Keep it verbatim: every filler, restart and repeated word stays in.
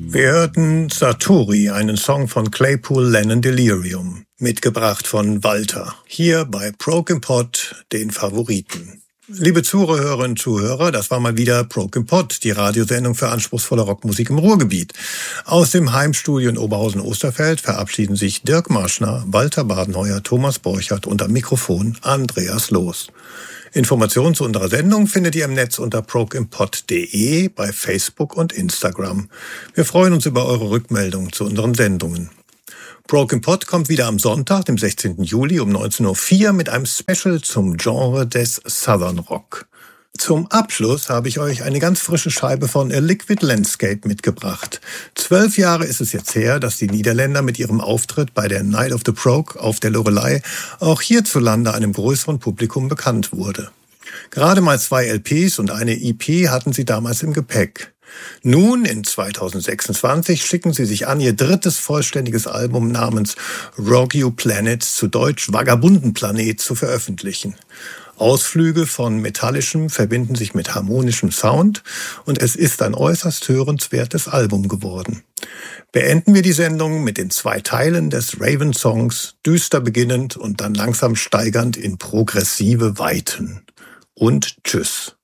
Wir hörten Satori, einen Song von Claypool Lennon Delirium, mitgebracht von Walter, hier bei Broken Pot, den Favoriten. Liebe Zuhörerinnen und Zuhörer, das war mal wieder Broken Pot, die Radiosendung für anspruchsvolle Rockmusik im Ruhrgebiet. Aus dem Heimstudio in Oberhausen-Osterfeld verabschieden sich Dirk Marschner, Walter Badenheuer, Thomas Borchert und am Mikrofon Andreas Loos. Informationen zu unserer Sendung findet ihr im Netz unter brokenpot punkt de, bei Facebook und Instagram. Wir freuen uns über eure Rückmeldungen zu unseren Sendungen. Broken Pot kommt wieder am Sonntag, dem sechzehnten Juli um neunzehn Uhr vier mit einem Special zum Genre des Southern Rock. Zum Abschluss habe ich euch eine ganz frische Scheibe von A Liquid Landscape mitgebracht. Zwölf Jahre ist es jetzt her, dass die Niederländer mit ihrem Auftritt bei der Night of the Brogue auf der Loreley auch hierzulande einem größeren Publikum bekannt wurde. Gerade mal zwei L Ps und eine E P hatten sie damals im Gepäck. Nun, in zweitausendsechsundzwanzig, schicken sie sich an, ihr drittes vollständiges Album namens Rock You Planet, zu Deutsch Vagabundenplanet, zu veröffentlichen. Ausflüge von metallischem verbinden sich mit harmonischem Sound und es ist ein äußerst hörenswertes Album geworden. Beenden wir die Sendung mit den zwei Teilen des Raven-Songs, düster beginnend und dann langsam steigernd in progressive Weiten. Und tschüss.